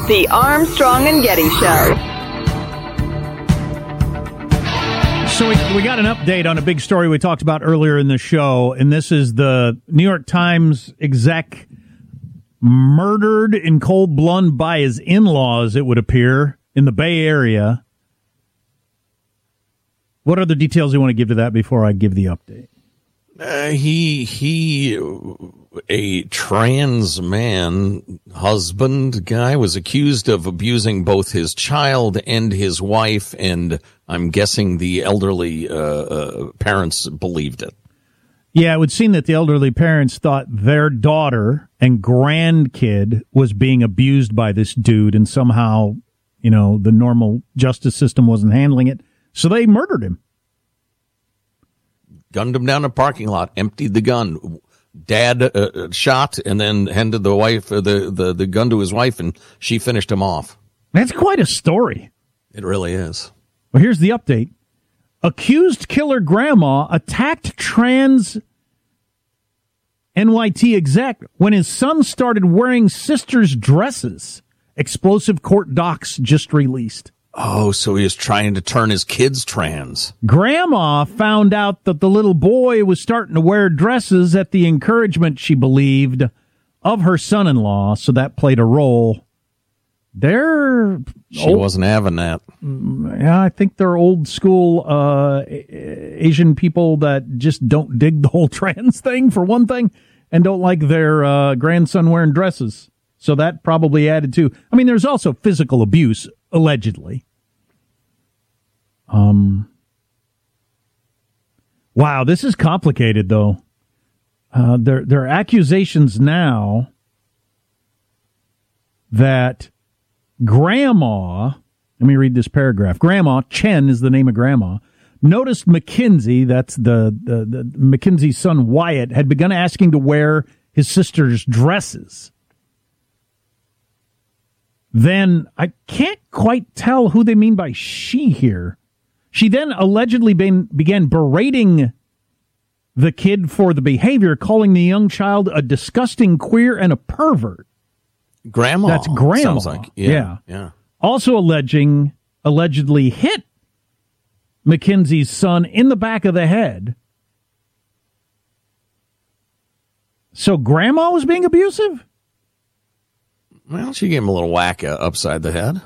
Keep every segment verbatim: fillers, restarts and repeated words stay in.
The Armstrong and Getty Show. So we, we got an update on a big story we talked about earlier in the show, and this is the New York Times exec murdered in cold blood by his in-laws, it would appear, in the Bay Area. What other details do you want to give to that before I give the update? Uh, he, he, a trans man, husband guy, was accused of abusing both his child and his wife, and I'm guessing the elderly uh, uh, parents believed it. Yeah, it would seem that the elderly parents thought their daughter and grandkid was being abused by this dude, and somehow, you know, the normal justice system wasn't handling it, so they murdered him. Gunned him down a parking lot, emptied the gun. Dad uh, shot and then handed the wife uh, the, the, the gun to his wife, and she finished him off. That's quite a story. It really is. Well, here's the update. Accused killer grandma attacked trans N Y T exec when his son started wearing sister's dresses. Explosive court docs just released. Oh, so he was trying to turn his kids trans. Grandma found out that the little boy was starting to wear dresses at the encouragement, she believed, of her son-in-law, so that played a role. They're... She old, wasn't having that. Yeah, I think they're old school uh, Asian people that just don't dig the whole trans thing, for one thing, and don't like their uh, grandson wearing dresses. So that probably added to... I mean, there's also physical abuse, allegedly. Um. Wow, this is complicated, though. Uh, there, there are accusations now that Grandma, let me read this paragraph. Grandma, Chen is the name of Grandma, noticed Mackenzie, that's the, the, the Mackenzie's son Wyatt, had begun asking to wear his sister's dresses. Then, I can't quite tell who they mean by she here. She then allegedly been, began berating the kid for the behavior, calling the young child a disgusting queer and a pervert. Grandma. That's Grandma. Sounds like, yeah, yeah. yeah. Also alleging, allegedly hit Mackenzie's son in the back of the head. So Grandma was being abusive? Well, she gave him a little whack uh, upside the head.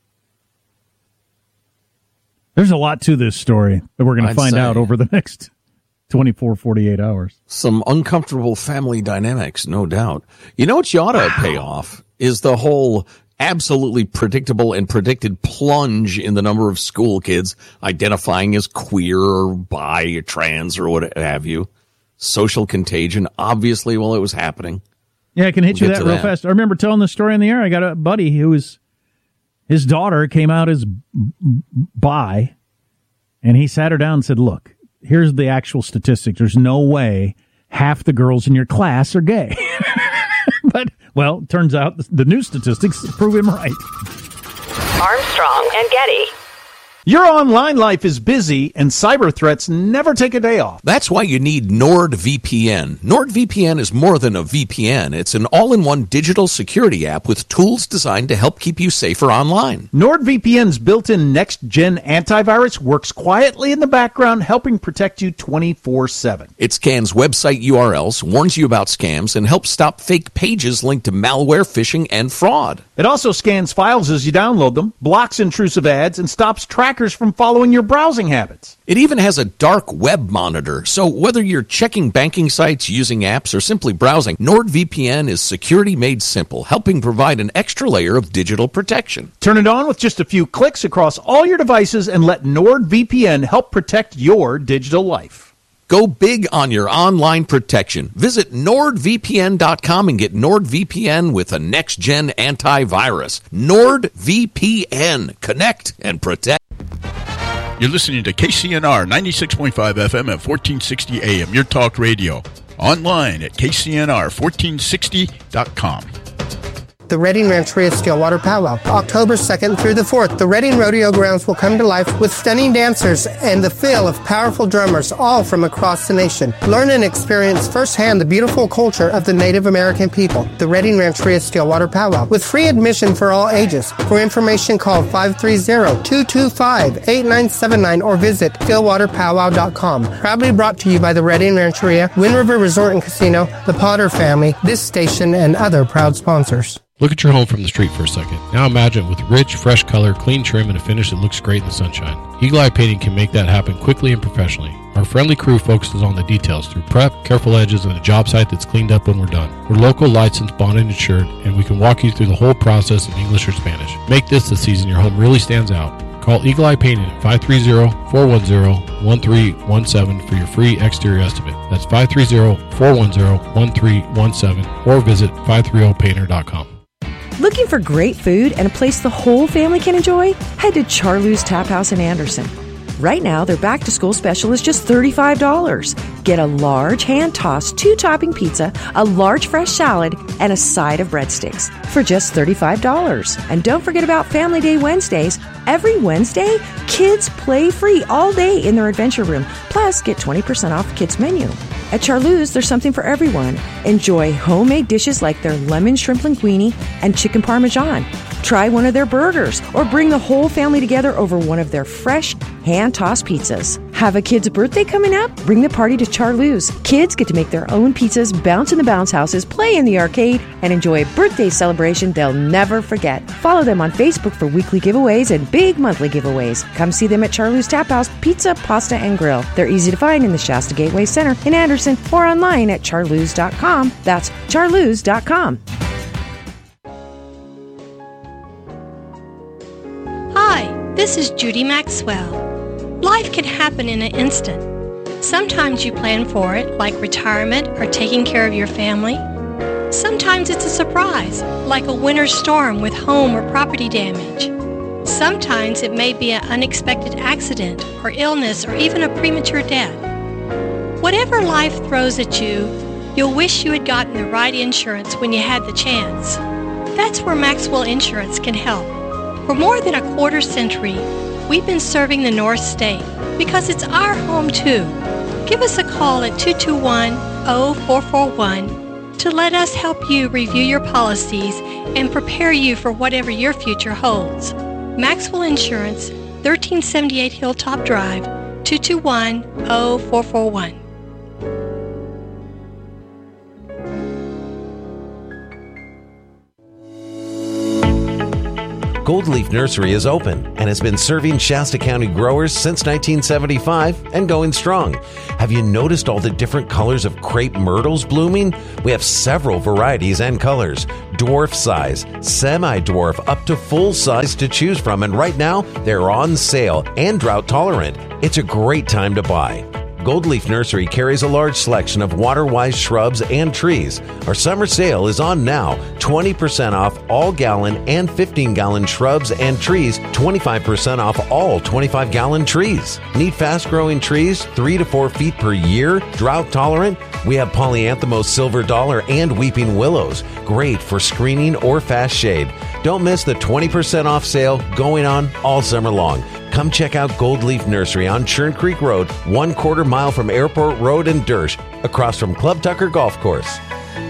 There's a lot to this story that we're going to find say. out over the next twenty-four, forty-eight hours. Some uncomfortable family dynamics, no doubt. You know what you ought to wow. pay off is the whole absolutely predictable and predicted plunge in the number of school kids identifying as queer or bi or trans or what have you. Social contagion, obviously, while it was happening. Yeah, I can hit we'll you that real that. fast. I remember telling the story in the air. I got a buddy who was, his daughter came out as bi, and he sat her down and said, look, here's the actual statistics. There's no way half the girls in your class are gay. But, well, it turns out the new statistics prove him right. Armstrong and Getty. Your online life is busy, and cyber threats never take a day off. That's why you need NordVPN. NordVPN is more than a V P N. It's an all-in-one digital security app with tools designed to help keep you safer online. NordVPN's built-in next-gen antivirus works quietly in the background, helping protect you twenty-four seven. It scans website U R Ls, warns you about scams, and helps stop fake pages linked to malware, phishing, and fraud. It also scans files as you download them, blocks intrusive ads, and stops trackers from following your browsing habits. It even has a dark web monitor, so whether you're checking banking sites, using apps, or simply browsing, NordVPN is security made simple, helping provide an extra layer of digital protection. Turn it on with just a few clicks across all your devices and let NordVPN help protect your digital life. Go big on your online protection. Visit Nord V P N dot com and get NordVPN with a next-gen antivirus. NordVPN. Connect and protect. You're listening to K C N R ninety-six point five F M at fourteen sixty A M, your talk radio. Online at K C N R fourteen sixty dot com. the Reading Rancheria Stillwater Powwow. October second through the fourth, the Reading Rodeo Grounds will come to life with stunning dancers and the feel of powerful drummers, all from across the nation. Learn and experience firsthand the beautiful culture of the Native American people. The Reading Rancheria Stillwater Powwow, with free admission for all ages. For information, call five three zero, two two five, eight nine seven nine or visit stillwater powwow dot com. Proudly brought to you by the Reading Rancheria, Wind River Resort and Casino, the Potter family, this station, and other proud sponsors. Look at your home from the street for a second. Now imagine it with rich, fresh color, clean trim, and a finish that looks great in the sunshine. Eagle Eye Painting can make that happen quickly and professionally. Our friendly crew focuses on the details through prep, careful edges, and a job site that's cleaned up when we're done. We're local, licensed, bonded, and insured, and we can walk you through the whole process in English or Spanish. Make this the season your home really stands out. Call Eagle Eye Painting at five three zero, four one zero, one three one seven for your free exterior estimate. That's five three zero, four one zero, one three one seven or visit five three zero painter dot com. Looking for great food and a place the whole family can enjoy? Head to Charlou's Tap House in Anderson. Right now, their back-to-school special is just thirty-five dollars. Get a large hand-tossed two-topping pizza, a large fresh salad, and a side of breadsticks for just thirty-five dollars. And don't forget about Family Day Wednesdays. Every Wednesday, kids play free all day in their adventure room. Plus, get twenty percent off the kids' menu. At Charlou's, there's something for everyone. Enjoy homemade dishes like their lemon shrimp linguine and chicken parmesan. Try one of their burgers or bring the whole family together over one of their fresh hand-tossed pizzas. Have a kid's birthday coming up? Bring the party to Charlou's. Kids get to make their own pizzas, bounce in the bounce houses, play in the arcade, and enjoy a birthday celebration they'll never forget. Follow them on Facebook for weekly giveaways and big monthly giveaways. Come see them at Charlou's Tap House Pizza, Pasta, and Grill. They're easy to find in the Shasta Gateway Center in Anderson or online at charloos dot com. That's charloos dot com. Hi, this is Judy Maxwell. Life can happen in an instant. Sometimes you plan for it, like retirement or taking care of your family. Sometimes it's a surprise, like a winter storm with home or property damage. Sometimes it may be an unexpected accident or illness or even a premature death. Whatever life throws at you, you'll wish you had gotten the right insurance when you had the chance. That's where Maxwell Insurance can help. For more than a quarter century, we've been serving the North State because it's our home too. Give us a call at two two one, zero four four one to let us help you review your policies and prepare you for whatever your future holds. Maxwell Insurance, thirteen seventy-eight Hilltop Drive, two two one, zero four four one. Gold Leaf Nursery is open and has been serving Shasta County growers since nineteen seventy-five and going strong. Have you noticed all the different colors of crepe myrtles blooming? We have several varieties and colors, dwarf size, semi-dwarf, up to full size to choose from, and right now they're on sale and drought tolerant. It's a great time to buy. Gold Leaf Nursery carries a large selection of water-wise shrubs and trees. Our summer sale is on now. twenty percent off all gallon and fifteen gallon shrubs and trees. twenty-five percent off all twenty-five gallon trees. Need fast-growing trees, three to four feet per year, drought tolerant? We have polyanthemous silver dollar and weeping willows. Great for screening or fast shade. Don't miss the twenty percent off sale going on all summer long. Come check out Gold Leaf Nursery on Churn Creek Road, one quarter mile from Airport Road and Dersh, across from Club Tucker Golf Course.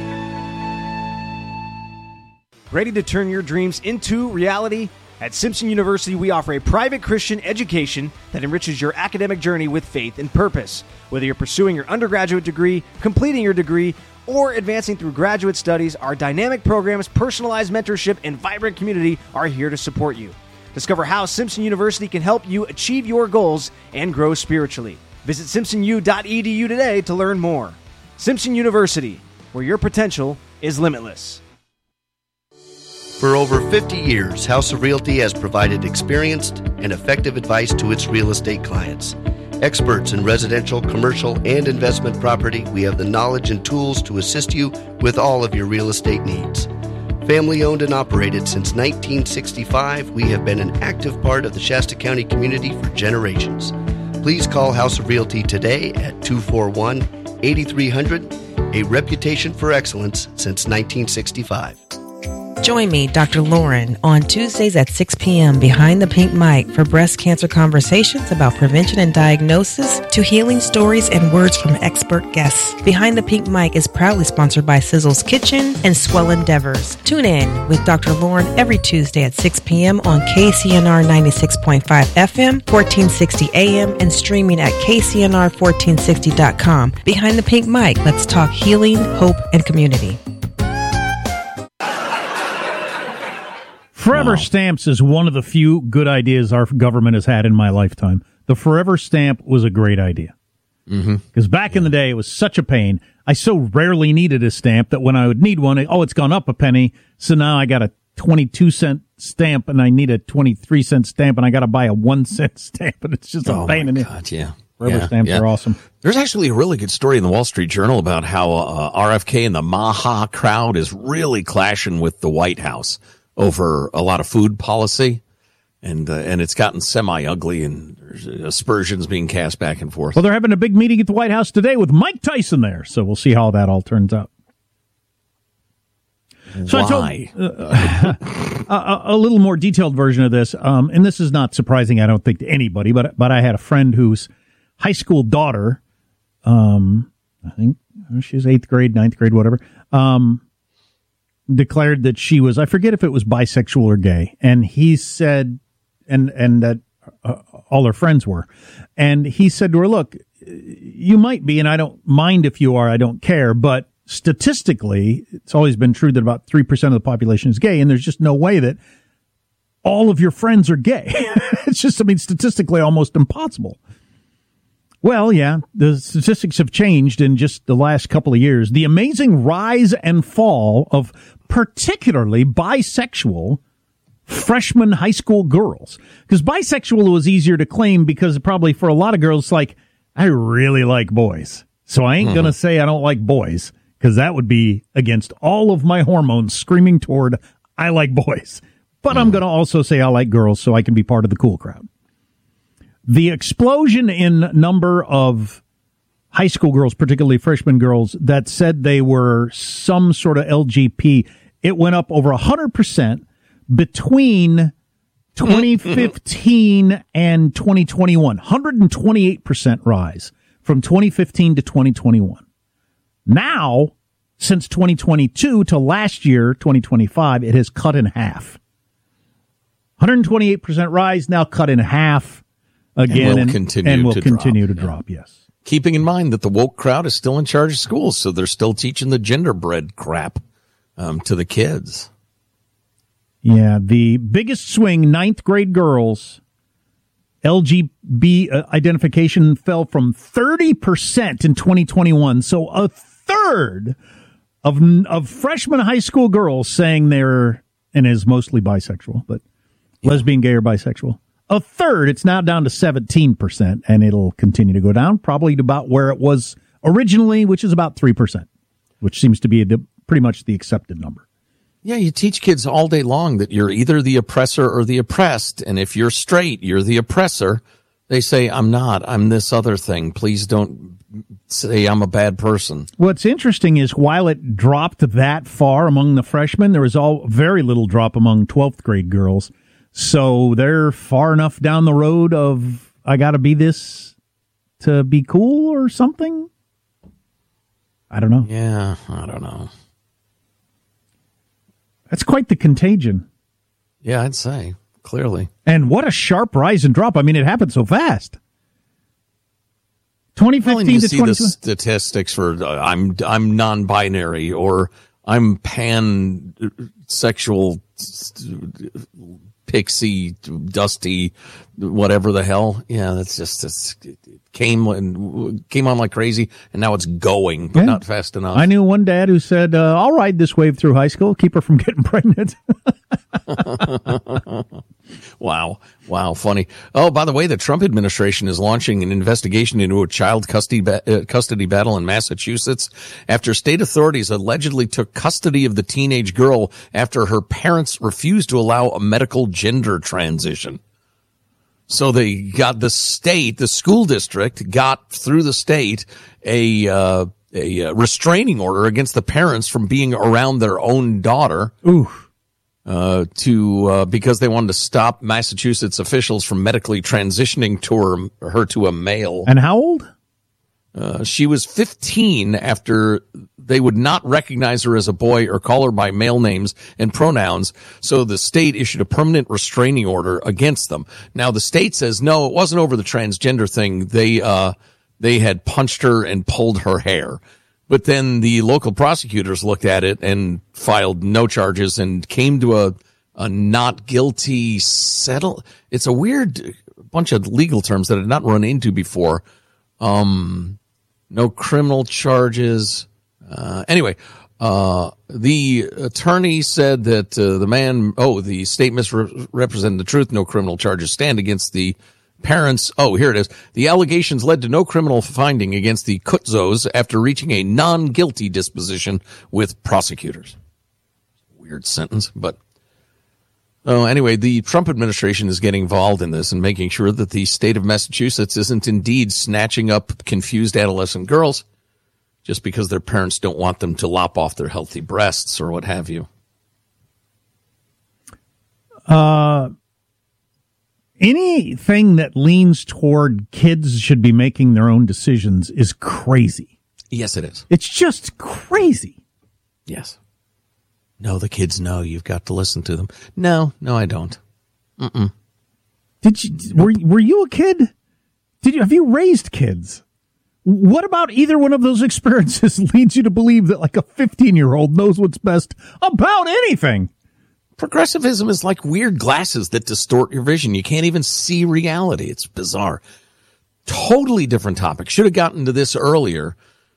Ready to turn your dreams into reality? At Simpson University, we offer a private Christian education that enriches your academic journey with faith and purpose. Whether you're pursuing your undergraduate degree, completing your degree, or advancing through graduate studies, our dynamic programs, personalized mentorship, and vibrant community are here to support you. Discover how Simpson University can help you achieve your goals and grow spiritually. Visit simpson u dot e d u today to learn more. Simpson University, where your potential is limitless. For over fifty years, House of Realty has provided experienced and effective advice to its real estate clients. Experts in residential, commercial, and investment property, we have the knowledge and tools to assist you with all of your real estate needs. Family owned and operated since nineteen sixty-five, we have been an active part of the Shasta County community for generations. Please call House of Realty today at two four one, eight three zero zero, a reputation for excellence since nineteen sixty-five. Join me, Doctor Lauren, on Tuesdays at six p.m. behind the pink mic for breast cancer conversations about prevention and diagnosis to healing stories and words from expert guests. Behind the Pink Mic is proudly sponsored by Sizzle's Kitchen and Swell Endeavors. Tune in with Doctor Lauren every Tuesday at six p.m. on K C N R ninety-six point five F M, fourteen sixty A M, and streaming at K C N R fourteen sixty dot com. Behind the Pink Mic, let's talk healing, hope, and community. Forever wow. Stamps is one of the few good ideas our government has had in my lifetime. The Forever Stamp was a great idea. Because mm-hmm. back yeah. in the day, it was such a pain. I so rarely needed a stamp that when I would need one, oh, it's gone up a penny. So now I got a twenty-two cent stamp and I need a twenty-three cent stamp and I got to buy a one cent stamp. And it's just a oh pain in the God, yeah. Forever yeah, stamps yeah. are awesome. There's actually a really good story in the Wall Street Journal about how uh, R F K and the Maha crowd is really clashing with the White House over a lot of food policy, and uh, and it's gotten semi-ugly, and there's aspersions being cast back and forth. Well, they're having a big meeting at the White House today with Mike Tyson there, so we'll see how that all turns out. So Why? I told, uh, a, a little more detailed version of this, um, and this is not surprising, I don't think, to anybody, but but I had a friend whose high school daughter, um, I think she was eighth grade, ninth grade, whatever, um, declared that she was, I forget if it was bisexual or gay, and he said, and and that uh, all her friends were, and he said to her, look, you might be, and I don't mind if you are, I don't care, but statistically, it's always been true that about three percent of the population is gay, and there's just no way that all of your friends are gay. It's just, I mean, statistically almost impossible. Well, yeah, the statistics have changed in just the last couple of years. The amazing rise and fall of particularly bisexual freshman high school girls. Because bisexual was easier to claim because probably for a lot of girls, like, I really like boys. So I ain't mm-hmm. going to say I don't like boys, because that would be against all of my hormones screaming toward I like boys. But mm-hmm. I'm going to also say I like girls so I can be part of the cool crowd. The explosion in number of high school girls, particularly freshman girls, that said they were some sort of L G B T, it went up over one hundred percent between twenty fifteen and twenty twenty-one. one hundred twenty-eight percent rise from twenty fifteen to twenty twenty-one. Now, since twenty twenty-two to last year, twenty twenty-five, it has cut in half. one hundred twenty-eight percent rise, now cut in half. Again, and will and, continue, and will to, continue drop. to Yeah. drop, yes. Keeping in mind that the woke crowd is still in charge of schools, so they're still teaching the genderbread crap um, to the kids. Yeah, the biggest swing, ninth grade girls, L G B T uh, identification fell from thirty percent in twenty twenty-one. So a third of of freshman high school girls saying they're, and is mostly bisexual, but yeah. lesbian, gay, or bisexual. A third, it's now down to seventeen percent, and it'll continue to go down, probably to about where it was originally, which is about three percent, which seems to be the, pretty much the accepted number. Yeah, you teach kids all day long that you're either the oppressor or the oppressed, and if you're straight, you're the oppressor. They say, I'm not, I'm this other thing. Please don't say I'm a bad person. What's interesting is while it dropped that far among the freshmen, there was all very little drop among twelfth grade girls. So they're far enough down the road of, I got to be this to be cool or something? I don't know. Yeah, I don't know. That's quite the contagion. Yeah, I'd say, clearly. And what a sharp rise and drop. I mean, it happened so fast. twenty fifteen well, you to see twenty the statistics for uh, I'm I'm non-binary or I'm pansexual, pixie, dusty, whatever the hell. Yeah, that's just it's, it came and came on like crazy, and now it's going, but yeah. not fast enough. I knew one dad who said, uh, "I'll ride this wave through high school, keep her from getting pregnant." Wow. Wow. Funny. Oh, by the way, the Trump administration is launching an investigation into a child custody, ba- uh, custody battle in Massachusetts after state authorities allegedly took custody of the teenage girl after her parents refused to allow a medical gender transition. So they got the state, the school district got through the state a, uh, a restraining order against the parents from being around their own daughter. Ooh. uh, to uh, because they wanted to stop Massachusetts officials from medically transitioning to her, her to a male. And how old? Uh, she was fifteen after they would not recognize her as a boy or call her by male names and pronouns. So the state issued a permanent restraining order against them. Now the state says, no, it wasn't over the transgender thing. They, uh, they had punched her and pulled her hair. But then the local prosecutors looked at it and filed no charges and came to a, a not guilty settle. It's a weird bunch of legal terms that I had not run into before. Um, no criminal charges. Uh, anyway, uh, the attorney said that uh, the man, oh, the state misrepresented the truth. No criminal charges stand against the parents. Oh, here it is. The allegations led to no criminal finding against the Kutzos after reaching a non-guilty disposition with prosecutors. Weird sentence, but oh, anyway, the Trump administration is getting involved in this and making sure that the state of Massachusetts isn't indeed snatching up confused adolescent girls just because their parents don't want them to lop off their healthy breasts or what have you. Uh, anything that leans toward kids should be making their own decisions is crazy. Yes, it is. It's just crazy. Yes. No, the kids know you've got to listen to them. No, no, I don't. Mm-mm. Did you, were, were you a kid? Did you, have you raised kids? What about either one of those experiences leads you to believe that like a fifteen year old knows what's best about anything? Progressivism is like weird glasses that distort your vision. You can't even see reality. It's bizarre. Totally different topic. Should have gotten to this earlier.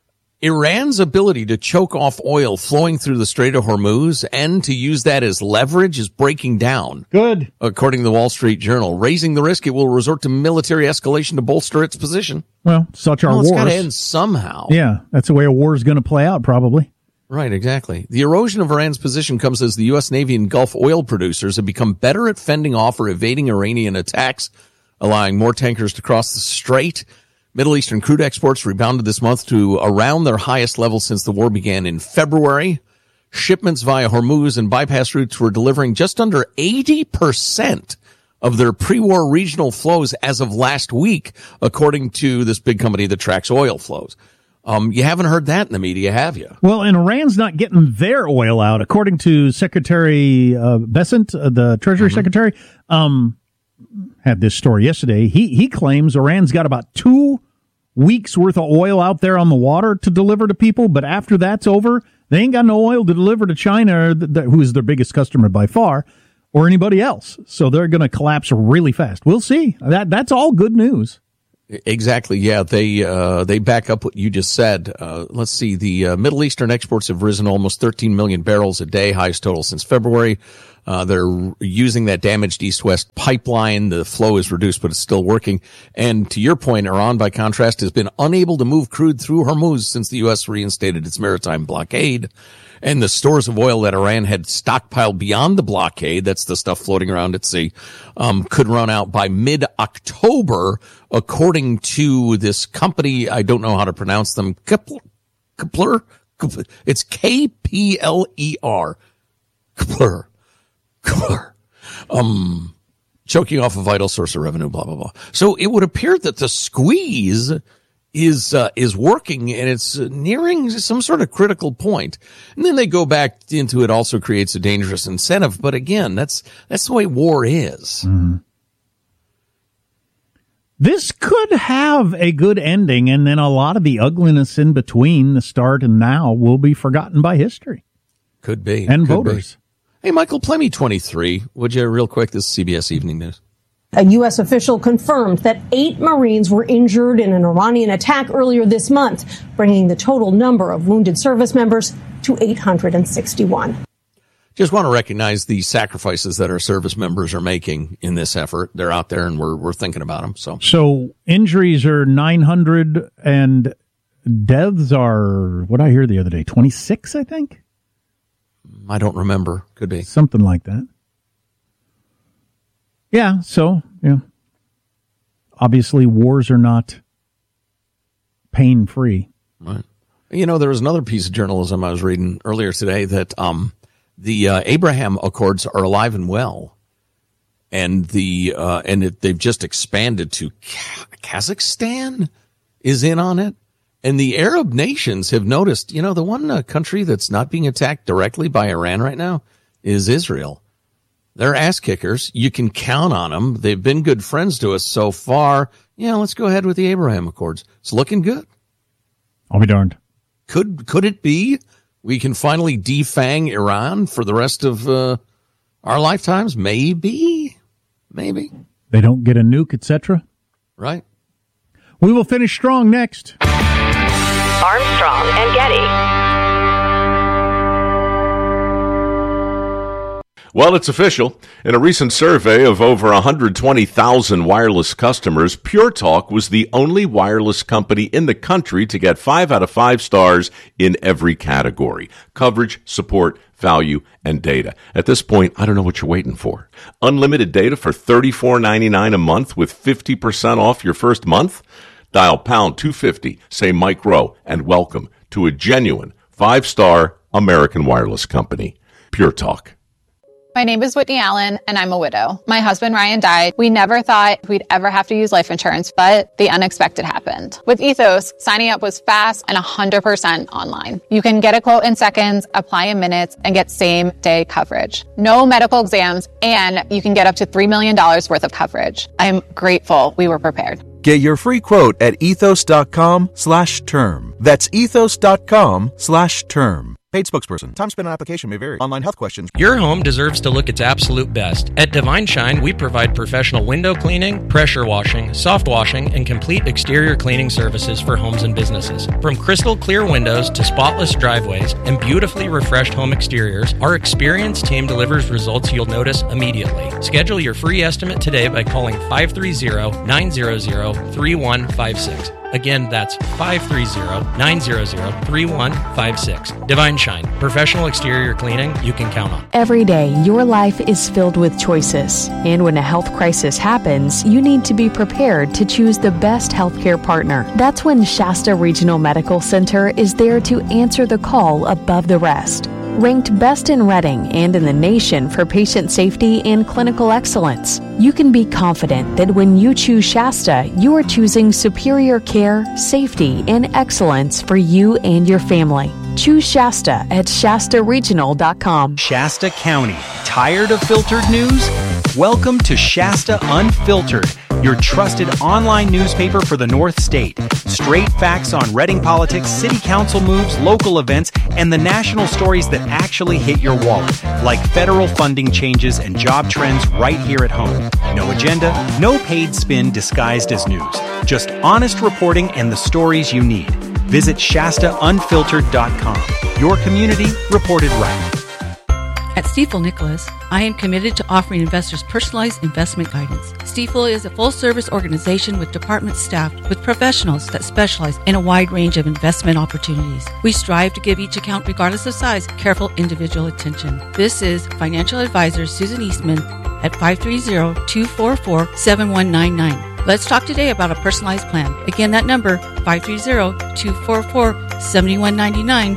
Iran's ability to choke off oil flowing through the Strait of Hormuz and to use that as leverage is breaking down. Good. According to the Wall Street Journal. Raising the risk, it will resort to military escalation to bolster its position. Well, such are well, wars. It's got to end somehow. Yeah, that's the way a war is going to play out, probably. Right, exactly. The erosion of Iran's position comes as the U S Navy and Gulf oil producers have become better at fending off or evading Iranian attacks, allowing more tankers to cross the strait. Middle Eastern crude exports rebounded this month to around their highest level since the war began in February. Shipments via Hormuz and bypass routes were delivering just under eighty percent of their pre-war regional flows as of last week, according to this big company that tracks oil flows. Um, you haven't heard that in the media, have you? Well, and Iran's not getting their oil out, according to Secretary uh, Bessent, uh, the Treasury mm-hmm. Secretary. Um, had this story yesterday. He he claims Iran's got about two weeks worth of oil out there on the water to deliver to people, but after that's over, they ain't got no oil to deliver to China, th- th- who is their biggest customer by far, or anybody else. So they're going to collapse really fast. We'll see. That that's all good news. Exactly. Yeah, they uh, they back up what you just said. Uh, let's see. The uh, Middle Eastern exports have risen almost thirteen million barrels a day, highest total since February. Uh, they're using that damaged east-west pipeline. The flow is reduced, but it's still working. And to your point, Iran, by contrast, has been unable to move crude through Hormuz since the U S reinstated its maritime blockade. And the stores of oil that Iran had stockpiled beyond the blockade, that's the stuff floating around at sea, um, could run out by mid-October, according to this company. I don't know how to pronounce them. Kepler? Kepler? It's K P L E R. Kepler. Kepler. Um, choking off a vital source of revenue, blah, blah, blah. So it would appear that the squeeze is uh, is working, and it's nearing some sort of critical point. And then they go back into it also creates a dangerous incentive. But again, that's that's the way war is. Mm-hmm. This could have a good ending, and then a lot of the ugliness in between the start and now will be forgotten by history. Could be. And could voters. Be. Hey, Michael, play me twenty-three, would you, real quick? This is C B S Evening News. A U S official confirmed that eight Marines were injured in an Iranian attack earlier this month, bringing the total number of wounded service members to eight hundred sixty-one. Just want to recognize the sacrifices that our service members are making in this effort. They're out there, and we're we're thinking about them. So, so injuries are nine hundred, and deaths are, what did I hear the other day, twenty-six, I think? I don't remember. Could be. Something like that. Yeah, so, yeah. Obviously, wars are not pain-free. Right. You know, there was another piece of journalism I was reading earlier today that um, the uh, Abraham Accords are alive and well, and the uh, and it, they've just expanded to Ka- Kazakhstan is in on it, and the Arab nations have noticed. You know, the one uh, country that's not being attacked directly by Iran right now is Israel. They're ass kickers. You can count on them. They've been good friends to us so far. Yeah, let's go ahead with the Abraham Accords. It's looking good. I'll be darned. Could could it be we can finally defang Iran for the rest of uh, our lifetimes? Maybe. Maybe. They don't get a nuke, et cetera. Right. We will finish strong next. Armstrong and Getty. Well, it's official. In a recent survey of over one hundred twenty thousand wireless customers, Pure Talk was the only wireless company in the country to get five out of five stars in every category: coverage, support, value, and data. At this point, I don't know what you're waiting for. Unlimited data for thirty-four ninety-nine a month with fifty percent off your first month? Dial pound two fifty, say Mike Rowe, and welcome to a genuine five-star American wireless company. Pure Talk. My name is Whitney Allen, and I'm a widow. My husband, Ryan, died. We never thought we'd ever have to use life insurance, but the unexpected happened. With Ethos, signing up was fast and one hundred percent online. You can get a quote in seconds, apply in minutes, and get same-day coverage. No medical exams, and you can get up to three million dollars worth of coverage. I'm grateful we were prepared. Get your free quote at ethos.com slash term. That's ethos.com slash term. Paid spokesperson. Time spent on application may vary. Online health questions. Your home deserves to look its absolute best. At Divine Shine, we provide professional window cleaning, pressure washing, soft washing, and complete exterior cleaning services for homes and businesses. From crystal clear windows to spotless driveways and beautifully refreshed home exteriors, our experienced team delivers results you'll notice immediately. Schedule your free estimate today by calling five three zero, nine zero zero, three one five six. Again, that's five three zero, nine zero zero, three one five six. Divine Shine, professional exterior cleaning you can count on. Every day, your life is filled with choices. And when a health crisis happens, you need to be prepared to choose the best healthcare partner. That's when Shasta Regional Medical Center is there to answer the call above the rest. Ranked best in Reading and in the nation for patient safety and clinical excellence, you can be confident that when you choose Shasta, you are choosing superior care, safety, and excellence for you and your family. Choose Shasta at shasta regional dot com. Shasta County. Tired of filtered news? Welcome to Shasta Unfiltered, your trusted online newspaper for the North State. Straight facts on Reading politics, city council moves, local events, and the national stories that actually hit your wallet, like federal funding changes and job trends right here at home. No agenda, no paid spin disguised as news. Just honest reporting and the stories you need. Visit shasta unfiltered dot com. Your community reported right. At Stifel Nicholas, I am committed to offering investors personalized investment guidance. Stifel is a full-service organization with department staff with professionals that specialize in a wide range of investment opportunities. We strive to give each account, regardless of size, careful individual attention. This is financial advisor Susan Eastman at five three zero, two four four, seven one nine nine. Let's talk today about a personalized plan. Again, that number, five three zero, two four four, seven one nine nine.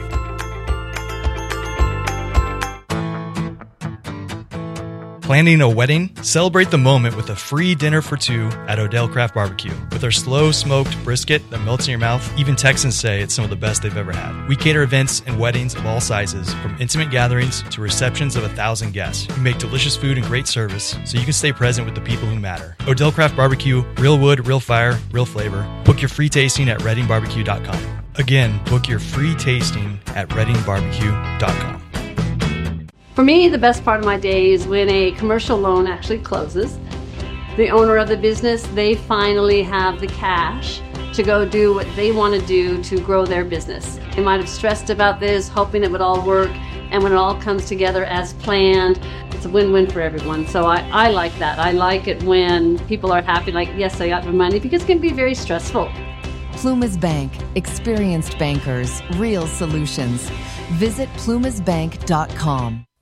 Planning a wedding? Celebrate the moment with a free dinner for two at Odell Craft Barbecue. With our slow smoked brisket that melts in your mouth, even Texans say it's some of the best they've ever had. We cater events and weddings of all sizes, from intimate gatherings to receptions of a thousand guests. We make delicious food and great service so you can stay present with the people who matter. Odell Craft Barbecue, real wood, real fire, real flavor. Book your free tasting at reading barbecue dot com. Again, book your free tasting at reading barbecue dot com. For me, the best part of my day is when a commercial loan actually closes. The owner of the business, they finally have the cash to go do what they want to do to grow their business. They might have stressed about this, hoping it would all work, and when it all comes together as planned, it's a win-win for everyone. So I, I like that. I like it when people are happy, like, yes, I got my money, because it can be very stressful. Plumas Bank. Experienced bankers. Real solutions. Visit plumas bank dot com.